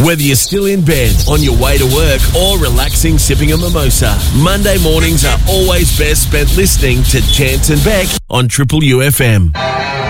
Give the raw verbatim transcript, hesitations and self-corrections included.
Whether you're still in bed, on your way to work, or relaxing sipping a mimosa, Monday mornings are always best spent listening to Chance and Beck on Triple U F M.